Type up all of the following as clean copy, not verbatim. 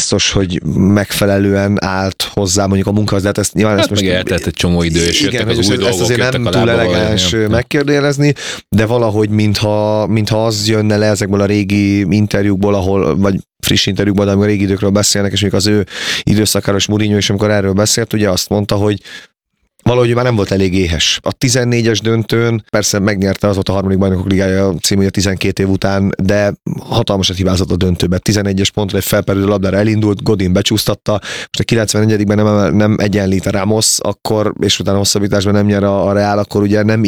biztos, hogy megfelelően állt hozzá mondjuk a munkahoz, de hát ezt nyilván hát most eltelt egy csomó idő, és igen, jöttek az új dolgok, ezt azért nem túl elegáns megkérdőjelezni, de valahogy mintha az jönne le ezekből a régi interjúkból, vagy friss interjúkban, de amikor a régi időkről beszélnek, és még az ő időszakáról, és Mourinho is, amikor erről beszélt, ugye azt mondta, hogy valahogy már nem volt elég éhes. A 14-es döntőn persze megnyerte, az volt a harmadik bajnokok ligája című 12 év után, de hatalmasat hibázott a döntőbe. 11-es pontra egy felperülő labdára elindult, Godin becsúsztatta, most a 94-ben nem egyenlít a Ramos, akkor, és utána hosszabbításban nem nyer a Real, akkor ugye nem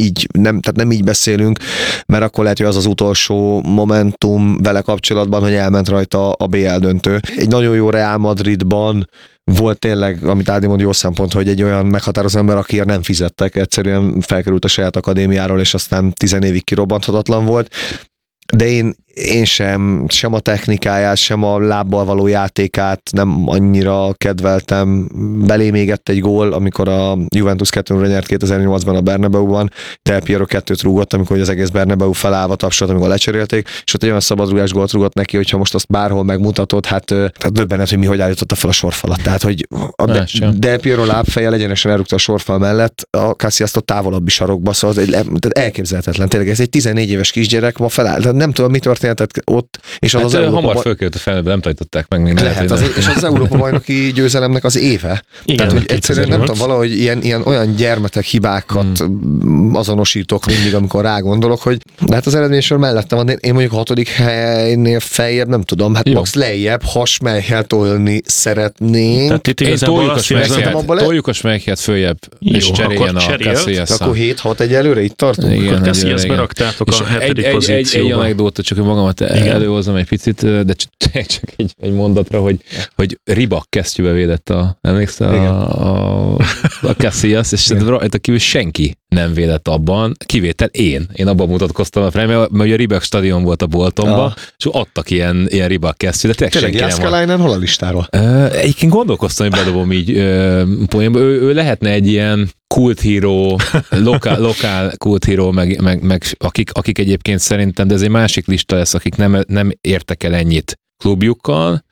így beszélünk, mert akkor lehet, hogy az utolsó momentum vele kapcsolatban, hogy elment rajta a BL döntő. Egy nagyon jó Real Madridban volt tényleg, amit Ádi mond, jó szempont, hogy egy olyan meghatározó ember, akire nem fizettek, egyszerűen felkerült a saját akadémiáról, és aztán 10 évig kirobbanthatatlan volt. De én sem a technikáját, sem a lábbal való játékát nem annyira kedveltem. Belém égett egy gól, amikor a Juventus 2-0 nyert 2008-ban a Bernabeuban, Del Piero 2-t rúgott, amikor az egész Bernabeu felállva tapsolt, amikor lecserélték, és ott egy olyan szabadrugás gólt rúgott neki, hogyha most azt bárhol megmutatod, hát döbbenet, hogy mi hogy állította fel a sorfalat. Tehát, hogy a Del Piero lábfejjel egyenesen elrúgta a sorfal mellett, a Casillas a távolabbi sarokba, szóval tehát elképzelhetetlen. Tényleg ez egy 14 éves kisgyerek ma feláll. Tehát nem tudom, mi történt ott, és az, hát az hamar fölkerült a felnőbe, nem tanították meg még. Lehet, és az Európa bajnoki győzelemnek az éve. Igen, tehát, hogy egyszerűen nem tudom, valahogy ilyen olyan gyermetek hibákat azonosítok mindig, amikor rá gondolok, hogy de hát az eredménysor mellette van, én mondjuk a 6. helynél feljebb, nem tudom, hát max lejjebb hasmelyhel tolni szeretnénk. Tehát itt igazából toljuk a Schmeichelt följebb, és cseréljen a Casillas-szal. Akkor 7-6 egyelőre itt tartunk? Igen, akkor Casillas-be raktátok a 7. pozícióba. Egy anekdóta, csak magamat előhozom egy picit, de csak egy mondatra, hogy Ribak kesztyűbe védett emlékszel a Casillas, és rajta kívül senki nem védett abban, kivétel én abban mutatkoztam a premier, mert a Ribak stadion volt a Boltonban, és adtak ilyen Ribak kesztyűt, de tényleg Jászkálájnen hol a listáról? Egyébként gondolkoztam, hogy bedobom így poénba. Ő lehetne egy ilyen kulthíró, lokál kulthíró, meg akik egyébként szerintem, de ez egy másik lista lesz, akik nem értek el ennyit klubjukkal,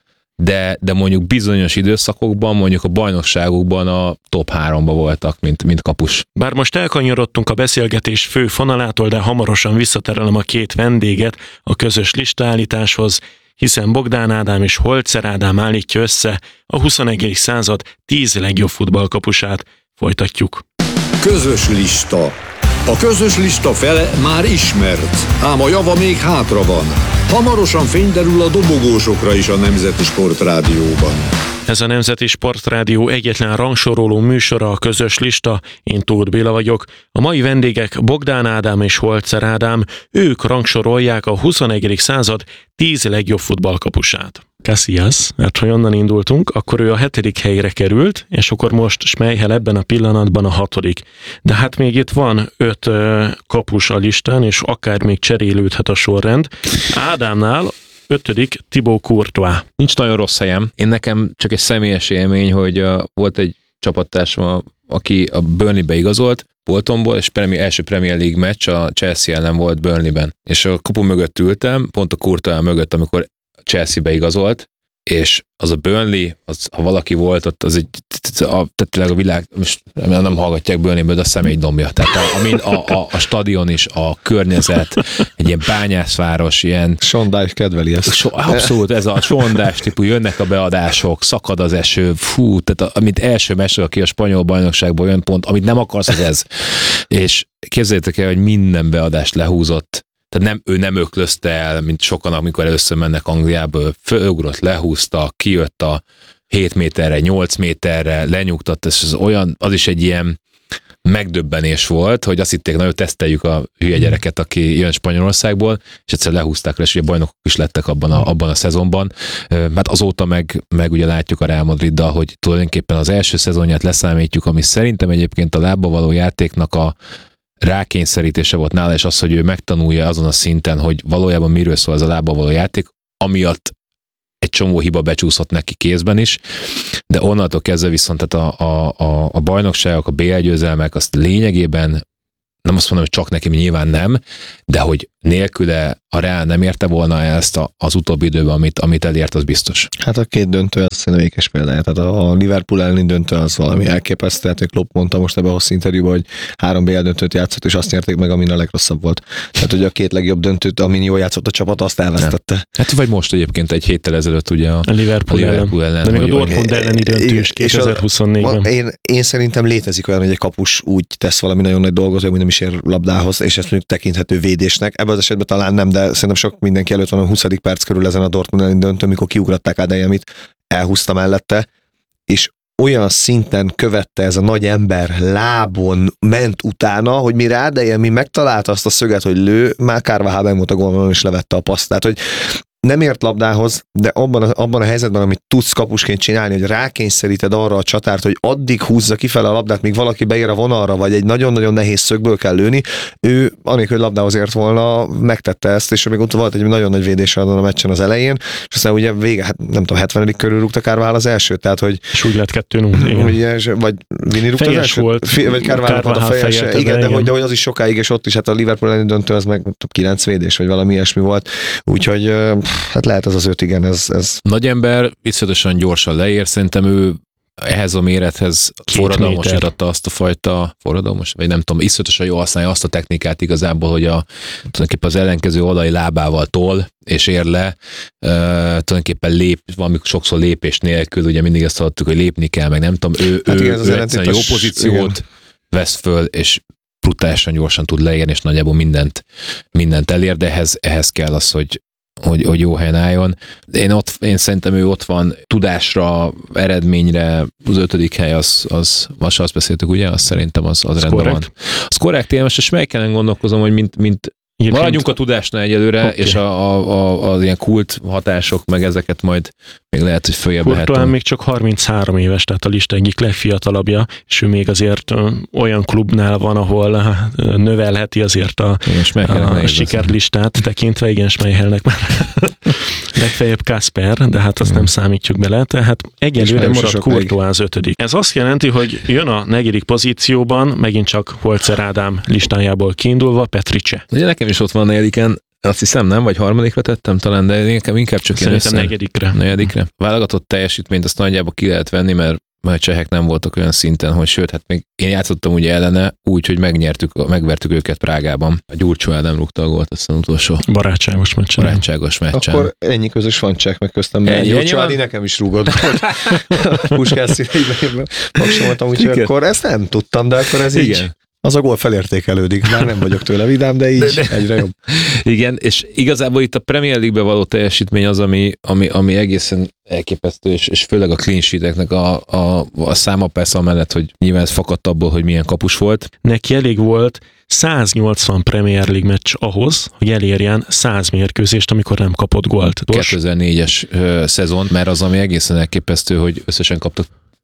de mondjuk bizonyos időszakokban, mondjuk a bajnokságokban a top 3-ba voltak, mint kapus. Bár most elkanyarodtunk a beszélgetés fő fonalától, de hamarosan visszaterelem a két vendéget a közös listaállításhoz, hiszen Bogdán Ádám és Holzer Ádám állítja össze a 21. század 10 legjobb futballkapusát. Folytatjuk. Közös lista. A közös lista fele már ismert, ám a java még hátra van. Hamarosan fényderül a dobogósokra is a Nemzeti Sportrádióban. Ez a Nemzeti Sportrádió egyetlen rangsoroló műsora, a közös lista. Én Tóth Béla vagyok. A mai vendégek Bogdán Ádám és Holzer Ádám. Ők rangsorolják a 21. század 10 legjobb futballkapusát. Casillas, mert ha onnan indultunk, akkor ő a 7. helyre került, és akkor most Schmeichel ebben a pillanatban a 6. De hát még itt van 5 kapus a listán, és akár még cserélődhet a sorrend. Ádámnál 5. Thibaut Courtois. Nincs nagyon rossz helyem. Én nekem csak egy személyes élmény, hogy volt egy csapattársam, aki a Burnley-be igazolt, Boltonból, és első Premier League meccs a Chelsea ellen volt Burnley-ben. És a kapu mögött ültem, pont a Courtois mögött, amikor Chelsea-be igazolt, és az a Burnley, ha valaki volt, ott az egy, tehát a világ, most nem hallgatják Burnley-ből, de a személydombja. Tehát a stadion is, a környezet, egy ilyen bányászváros, ilyen... Sondás kedveli ezt. Abszolút, ez a sondás típus, jönnek a beadások, szakad az eső, tehát amit első meccsről, aki a spanyol bajnokságból jön pont, amit nem akarsz, az ez. És képzeljétek el, hogy minden beadást lehúzott. Tehát ő nem öklözte el, mint sokan, amikor először mennek Angliából, fölugrott, lehúzta, kijött a 7 méterre, 8 méterre, lenyugtatta, és az is egy ilyen megdöbbenés volt, hogy azt hitték, nagyon teszteljük a hülye gyereket, aki jön Spanyolországból, és egyszer lehúzták le, és ugye bajnokok is lettek abban a szezonban. Hát azóta meg ugye látjuk a Real Madriddal, hogy tulajdonképpen az első szezonját leszámítjuk, ami szerintem egyébként a lábba való játéknak a rákényszerítése volt nála, és az, hogy ő megtanulja azon a szinten, hogy valójában miről szól ez a lábbal való játék, amiatt egy csomó hiba becsúszott neki kézben is, de onnantól kezdve viszont tehát a bajnokságok, a BL győzelmek, azt lényegében, nem azt mondom, hogy csak neki, nyilván nem, de hogy nélküle a Real nem érte volna ezt az utóbbi időben, amit elért, az biztos. Hát a két döntő, az szerintem ékes példája. Tehát a Liverpool elleni döntő az valami elképesztő. Tehát Klopp mondta most ebben a hosszú interjúban, hogy 3 BL döntőt játszott, és azt nyerték meg, amin a legrosszabb volt. Tehát, hogy a 2 legjobb döntőt, amin jól játszott a csapat, azt elvesztette. Hát vagy most egyébként egy héttel ezelőtt ugye a Liverpool ellen. De még a Dortmund elleni döntő is 2024-ben. Én szerintem létezik olyan, hogy egy kapus úgy tesz valami nagyon nagy dolgot, hogy nem is ér labdához, és ezt mondjuk tekinthető védésnek. Ebben az esetben talán nem, de szerintem sok mindenki előtt van a 20. perc körül ezen a Dortmund elleni döntő, amikor kiugratták Adeyemit, elhúzta mellette, és olyan szinten követte ez a nagy ember, lábon ment utána, hogy mire Adeyemi megtalálta azt a szöget, hogy lő, már Carvajal megmondta gólban, és levette a paszt. Tehát, hogy nem ért labdához, de abban a helyzetben, amit tudsz kapusként csinálni, hogy rákényszeríted arra a csatárt, hogy addig húzza kifele a labdát, míg valaki beér a vonalra, vagy egy nagyon-nagyon nehéz szögből kell lőni, ő anélkül, hogy labdához ért volna, megtette ezt, és még ott volt egy nagyon nagy védés a meccsen az elején, és aztán ugye vége, hát nem tudom, 70. körül rúgta Carvajal az elsőt, tehát hogy... És úgy lett 2-0, vagy Vini rúgta az elsőt? Vagy Carvajal volt a fejes. Igen, de hogy az is sokáig, és ott is, hát a Liverpool elleni döntő, az meg 9 védés, vagy valami ilyesmi volt, úgyhogy hát lehet az 5, igen, ez... Nagy ember, iszonyatosan gyorsan leér, szerintem ő ehhez a mérethez forradalmasította azt a fajta vagy nem tudom, iszonyatosan jól használja azt a technikát igazából, hogy tulajdonképpen az ellenkező oldali lábával tol, és ér le, tulajdonképpen lép, valami sokszor lépés nélkül, ugye mindig azt hallottuk, hogy lépni kell, meg nem tudom, ő egyszerűen jó pozíciót vesz föl, és brutálisan gyorsan tud leérni, és nagyjából mindent elér, de ehhez kell az, hogy jó helyen álljon. Én szerintem ő ott van tudásra, eredményre, az 5. hely az most azt beszéltük, ugye? Azt szerintem az rendben van. Az korrekt, én most és meg kellene gondolkozom, hogy mint maradjunk a tudásnál egyelőre, okay. És az ilyen kult hatások, meg ezeket majd még lehet, hogy följebb lehet. Courtois még csak 33 éves, tehát a lista egyik legfiatalabbja, és ő még azért olyan klubnál van, ahol növelheti azért a sikerlistát tekintve, igen, Schmeichelnek már legfeljebb Kasper, de hát azt nem számítjuk bele, tehát egyelőre marad Courtois az 5. Ez azt jelenti, hogy jön a 4. pozícióban, megint csak Holzer Ádám listájából kiindulva, Petr Cech. Ugye nekem is ott van a 4-en, azt hiszem nem, vagy 3. tettem talán, de inkább csak ilyen össze. 4. Válogatott teljesítményt azt nagyjából ki lehet venni, mert a csehek nem voltak olyan szinten, hogy sőt, hát még én játszottam ugye ellene, úgy, hogy megvertük őket Prágában. A Gyurcsó Ádám rúgta a gólt, aztán utolsó. Barátságos meccsen. Akkor ennyi közös van cseh meg köztem, mert Gyurcsó Ádi nekem is rúgott. Puskás színeiben magsoltam, úgyhogy akkor ezt nem tudtam, de akkor ez igen. Így. Az a gól felértékelődik, már nem vagyok tőle vidám, de így egyre jobb. Igen, és igazából itt a Premier League-be való teljesítmény az, ami egészen elképesztő, és főleg a clean sheeteknek a száma persze amellett, hogy nyilván ez fakadt abból, hogy milyen kapus volt. Neki elég volt 180 Premier League meccs ahhoz, hogy elérjen 100 mérkőzést, amikor nem kapott gólt. 2004-es szezon, mert az, ami egészen elképesztő, hogy összesen kaptak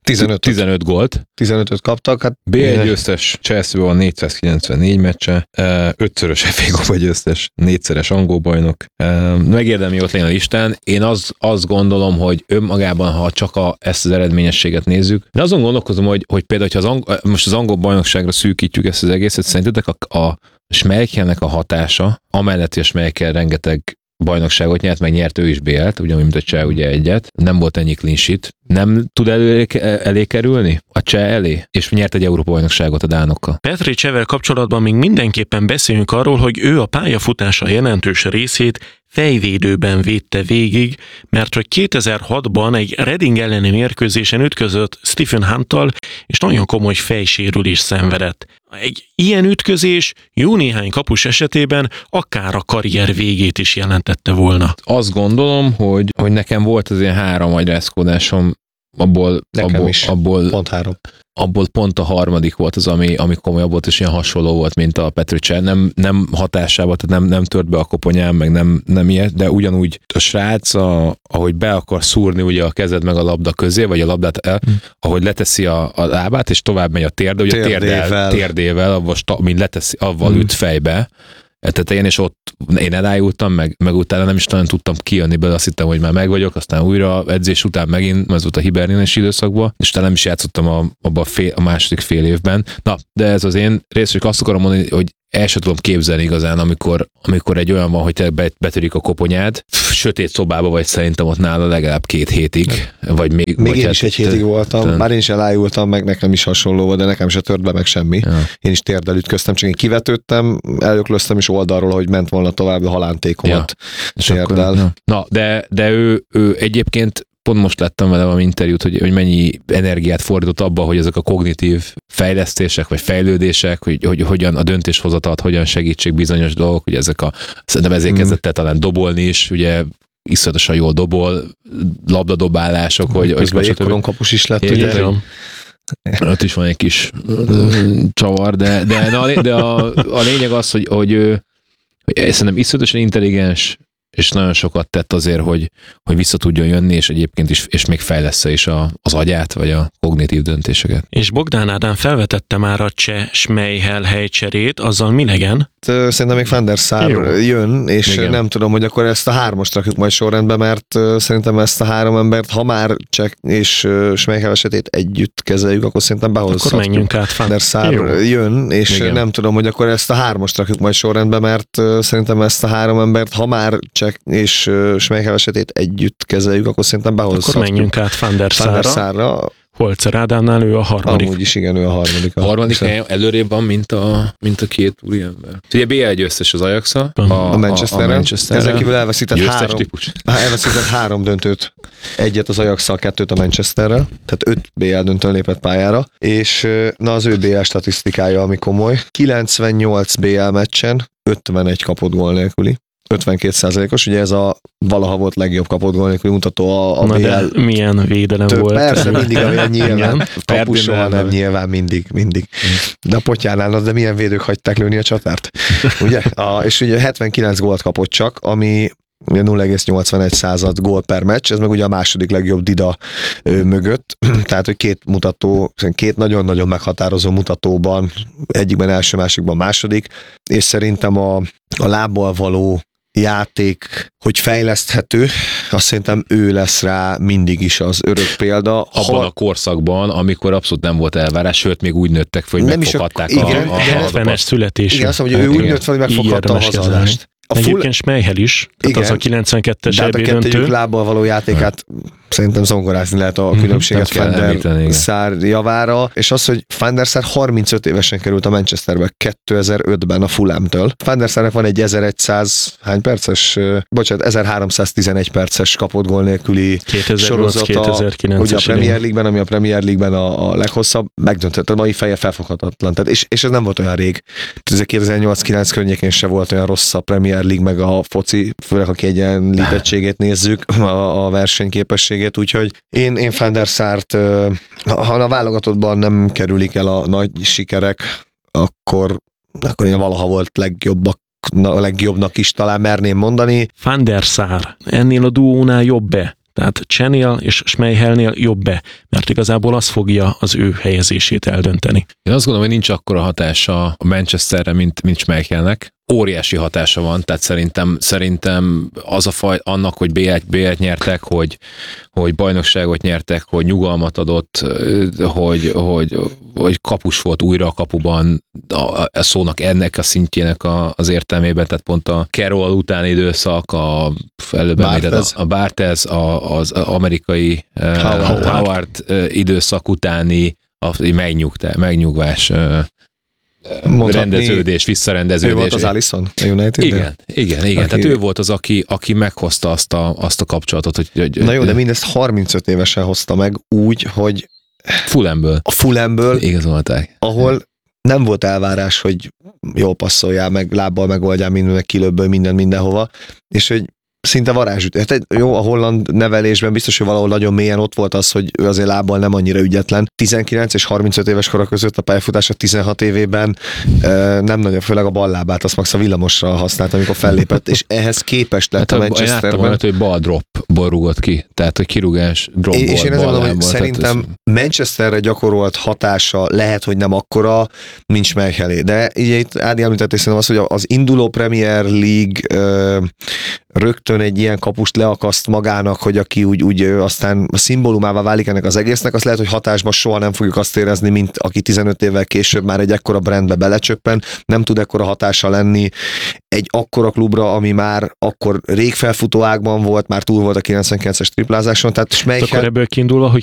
15 gólt. 15-öt kaptak. Hát B1 győztes, Chelsea van 494 meccse, 5-szörös FA Kupa győztes, 4-szeres angol bajnok. Megérdemli ott lenni a listán. Én azt gondolom, hogy önmagában, ha csak ezt az eredményességet nézzük, de azon gondolkozom, hogy például, hogyha most az angol bajnokságra szűkítjük ezt az egészet, szerintetek a Schmeichelnek a hatása, amellett, hogy a Schmeichel rengeteg bajnokságot nyert ő is BL-t, ugyanúgy, mint a Cseh ugye egyet, nem volt ennyi clean sheet, nem tud elé kerülni a Cseh elé, és nyert egy Európa-bajnokságot a dánokkal. Petr Cechvel kapcsolatban még mindenképpen beszéljünk arról, hogy ő a pályafutása jelentős részét fejvédőben védte végig, mert hogy 2006-ban egy Reading elleni mérkőzésen ütközött Stephen Hunttal, és nagyon komoly fejsérülés szenvedett. Egy ilyen ütközés jó néhány kapus esetében akár a karrier végét is jelentette volna. Azt gondolom, hogy nekem volt az ilyen 3 agyrázkódásom, abból pont 3. Abból pont a 3. volt az, ami komolyabb volt, és ilyen hasonló volt, mint a Petr Cech. Nem hatásában, tehát nem tört be a koponyám, meg nem ilyet, de ugyanúgy a srác, ahogy be akar szúrni ugye a kezed meg a labda közé, vagy a labdát ahogy leteszi a lábát, és tovább megy a térde, ugye térdével, mint leteszi, avval üt fejbe, tetején, és ott én elájultam, meg utána nem is nagyon tudtam kijönni belőle, azt hittem, hogy már meg vagyok, aztán újra edzés után megint, ez volt a hibernénes időszakban, és utána nem is játszottam a második fél évben. Na, de ez az én rész, hogy azt akarom mondani, hogy el sem tudom képzelni igazán, amikor egy olyan van, hogy te betörik a koponyád, sötét szobába vagy szerintem ott nála legalább 2 hétig, vagy még vagy én is egy hétig voltam, már én is elájultam, meg nekem is hasonló volt, de nekem se tört be meg semmi. Ja. Én is térdel ütköztem, csak én kivetődtem, elöklöztem is oldalról, hogy ment volna tovább a halántékomat térdel. Ja. Na, de ő egyébként pont most láttam vele valami interjút, hogy mennyi energiát fordított abba, hogy ezek a kognitív fejlesztések, vagy fejlődések, hogy hogyan a döntéshozatalt, hogyan segítsék bizonyos dolgok, hogy szerintem ezért kezdett el talán dobolni is, ugye iszonyatosan jól dobol, labdadobálások, közben jégkorongkapus is lett, ugye? Ott is van egy kis csavar, de a lényeg az, hogy szerintem iszonyatosan intelligens, és nagyon sokat tett azért, hogy vissza tudjon jönni, és egyébként is, és még fejlessze is az agyát, vagy a kognitív döntéseket. És Bogdán Ádám felvetette már a cseh Schmeichel helycserét, azzal mi legyen? Szerintem még Van der Sar jön, és igen. Nem tudom, hogy akkor ezt a 3-ast rakjuk majd sorrendbe, mert szerintem ezt a 3 embert, ha már Cseh és Schmeichel esetét együtt kezeljük, akkor szerintem behozhatjuk. Akkor menjünk át. Van der Sar jön, és igen. Nem tudom, hogy akkor ezt a 3-ast rakjuk majd sorrendbe, mert szerintem ezt a 3 embert, ha már Cseh és Schmeichel esetét együtt kezeljük, akkor szerintem behozhatjuk. Akkor menjünk át Van der Sarra. Holzer Ádámnál ő a harmadik. Amúgy is igen, ő a harmadik. A harmadik előrébb van, mint a 2 úriember. Ugye BL győztes az Ajax-a, a Manchesterrel. Ezen kívül elveszített 3 döntőt. Egyet az Ajax-szal, 2 a Manchesterrel. Tehát 5 BL döntőn lépett pályára. És na az ő BL statisztikája, ami komoly. 98 BL meccsen 51 kapott gól nélküli. 52%-os, ugye ez a valaha volt legjobb kapott gól nélküli mutató a BL. De milyen védelem volt. Persze, mindig amilyen nyilván. Kapus soha nem nyilván, mindig. De a Potyánál, de milyen védők hagyták lőni a csatárt. Ugye? És ugye 79 gólt kapott csak, ami 0,81 gól per meccs, ez meg ugye a második legjobb Dida mögött, tehát hogy 2 nagyon-nagyon meghatározó mutatóban, egyikben első, másikban második, és szerintem a lábbal való játék, hogy fejleszthető, azt szerintem ő lesz rá mindig is az örök példa. Abban a korszakban, amikor abszolút nem volt elvárás, sőt még úgy nőttek fel, hogy megfoghatták a 70-es születésű. Igen, azt mondom, hogy ő úgy nőtt fel, hogy megfoghatta a hazadást. Egyébként Schmeichel is, tehát az a 92-es EB döntő. De a 2 lábbal való játékát szerintem zongorázni lehet a különbséget Van der Sar javára, és az, hogy Van der Sar 35 évesen került a Manchesterbe 2005-ben a Fulhamtől. Van der Sarnak van egy 1311 perces kapott gól nélküli sorozata. Ugye a Premier League-ben, ami a Premier League-ben a leghosszabb, megdöntött, a mai feje felfoghatatlan. Tehát, és ez nem volt olyan rég. 2008-9 környékén se volt olyan rossz a Premier League, meg a foci, főleg a kiegyenlítettségét nézzük, a versenyképességét, úgyhogy én Van der Sart, ha a válogatottban nem kerülik el a nagy sikerek, akkor én valaha volt legjobbnak is talán merném mondani. Van der Sar ennél a duónál jobb-e? Tehát Csehnél és Schmeichelnél jobb-e? Mert igazából az fogja az ő helyezését eldönteni. Én azt gondolom, hogy nincs akkora hatása a Manchesterre, mint Schmeichelnek. Óriási hatása van, tehát szerintem az a faj annak, hogy BL-t nyertek, hogy bajnokságot nyertek, hogy nyugalmat adott, hogy kapus volt újra a kapuban, a szónak ennek a szintjének az értelmében, tehát pont a Carroll utáni időszak, a Barthez, az amerikai Howard időszak utáni megnyugvás, rendeződés, visszarendeződés. Ő volt az Alisson a United? Igen. Tehát ő volt az, aki meghozta azt a kapcsolatot. Hogy na jó, de mindezt 35 évesen hozta meg úgy, hogy Fulhamből igazolták. Ahol nem volt elvárás, hogy jól passzoljál, meg lábbal megoldjál minden, meg kilöbből mindenhova, és hogy szinte varázsüt. Hát jó, a holland nevelésben biztos, hogy valahol nagyon mélyen ott volt az, hogy ő azért lábbal nem annyira ügyetlen. 19 és 35 éves kora között a pályafutása 16 évében nem nagyon, főleg a bal lábát, azt max a villamosra használta, amikor fellépett, és ehhez képest lett a Manchesterben. Én láttam olyat, hogy bal dropból rúgott ki, tehát hogy kirúgás dropból. És én ezzel mondom, hogy szerintem Manchesterre gyakorolt hatása lehet, hogy nem akkora, mint Schmeichelé. De ugye itt Ádi említették szerintem azt, hogy az induló Premier League rögtön egy ilyen kapust leakaszt magának, hogy aki úgy aztán a szimbólumává válik ennek az egésznek, az lehet, hogy hatásban soha nem fogjuk azt érezni, mint aki 15 évvel később már egy ekkora brandbe belecsöppen, nem tud ekkora hatása lenni egy akkora klubra, ami már akkor rég felfutó ágban volt, már túl volt a 99-es triplázáson, tehát Akkor ebből kiindulva, hogy